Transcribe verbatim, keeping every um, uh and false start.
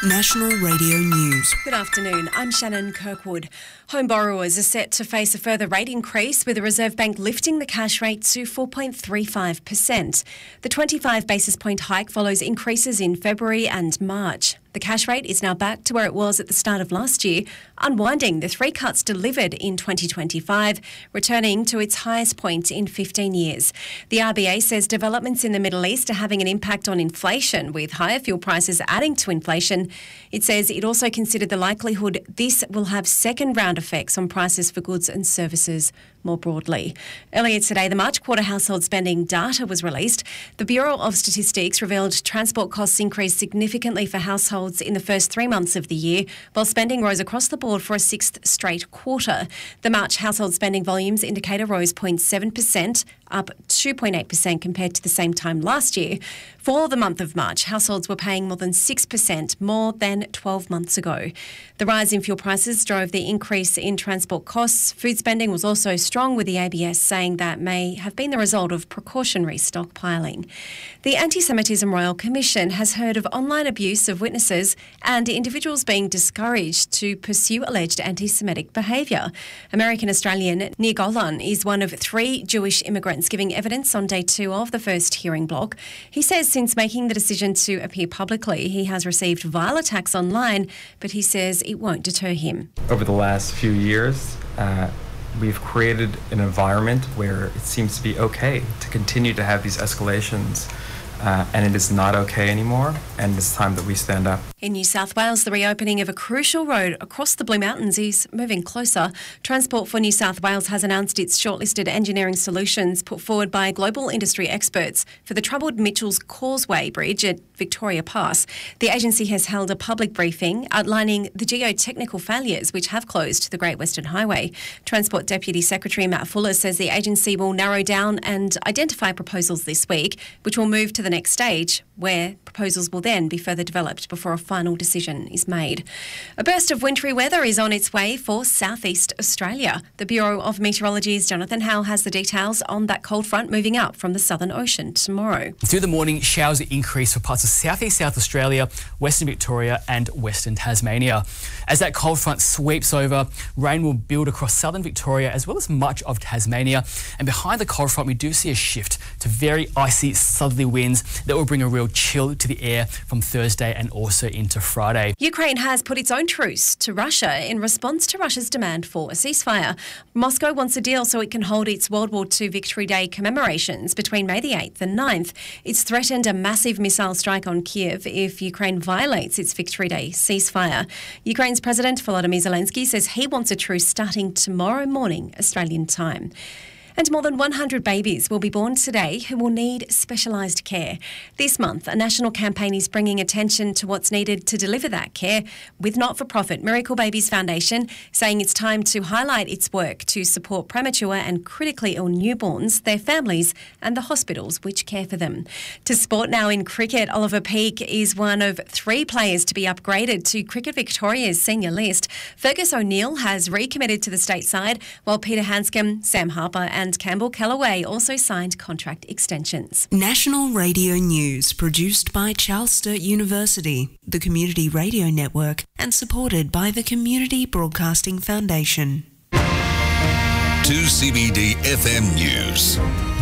National Radio News. Good afternoon, I'm Shannon Kirkwood. Home borrowers are set to face a further rate increase, with the Reserve Bank lifting the cash rate to four point three five percent. The twenty-five basis point hike follows increases in February and March. The cash rate is now back to where it was at the start of last year, unwinding the three cuts delivered in twenty twenty-five, returning to its highest point in fifteen years. The R B A says developments in the Middle East are having an impact on inflation, with higher fuel prices adding to inflation. It says it also considered the likelihood this will have second-round effects on prices for goods and services more broadly. Earlier today, the March quarter household spending data was released. The Bureau of Statistics revealed transport costs increased significantly for households in the first three months of the year, while spending rose across the board for a sixth straight quarter. The March household spending volumes indicator rose zero point seven percent, up two point eight percent compared to the same time last year. For the month of March, households were paying more than six percent more than twelve months ago. The rise in fuel prices drove the increase in transport costs. Food spending was also strong, with the A B S saying that may have been the result of precautionary stockpiling. The Anti-Semitism Royal Commission has heard of online abuse of witnesses and individuals being discouraged to pursue alleged anti-Semitic behaviour. American-Australian Nir Golan is one of three Jewish immigrants giving evidence on day two of the first hearing block. He says since making the decision to appear publicly, he has received vile attacks online, but he says it won't deter him. Over the last few years, uh, we've created an environment where it seems to be okay to continue to have these escalations. Uh, and it is not okay anymore, and it's time that we stand up. In New South Wales, the reopening of a crucial road across the Blue Mountains is moving closer. Transport for New South Wales has announced its shortlisted engineering solutions put forward by global industry experts for the troubled Mitchell's Causeway Bridge at Victoria Pass. The agency has held a public briefing outlining the geotechnical failures which have closed the Great Western Highway. Transport Deputy Secretary Matt Fuller says the agency will narrow down and identify proposals this week, which will move to the next stage, where proposals will then be further developed before a final decision is made. A burst of wintry weather is on its way for southeast Australia. The Bureau of Meteorology's Jonathan Howell has the details on that cold front moving up from the Southern Ocean tomorrow. Through the morning, showers increase for parts of southeast South Australia, Western Victoria and Western Tasmania. As that cold front sweeps over, rain will build across southern Victoria as well as much of Tasmania. And behind the cold front, we do see a shift to very icy southerly winds that will bring a real chill to the air from Thursday and also into Friday. Ukraine has put its own truce to Russia in response to Russia's demand for a ceasefire. Moscow wants a deal so it can hold its World War Two Victory Day commemorations between May the eighth and ninth. It's threatened a massive missile strike on Kiev if Ukraine violates its Victory Day ceasefire. Ukraine's President Volodymyr Zelensky says he wants a truce starting tomorrow morning, Australian time. And more than one hundred babies will be born today who will need specialised care. This month, a national campaign is bringing attention to what's needed to deliver that care, with not-for-profit Miracle Babies Foundation saying it's time to highlight its work to support premature and critically ill newborns, their families and the hospitals which care for them. To sport now in cricket, Oliver Peake is one of three players to be upgraded to Cricket Victoria's senior list. Fergus O'Neill has recommitted to the state side, while Peter Hanscom, Sam Harper and And Campbell Callaway also signed contract extensions. National Radio News, produced by Charles Sturt University, the Community Radio Network, and supported by the Community Broadcasting Foundation. two C B D F M News.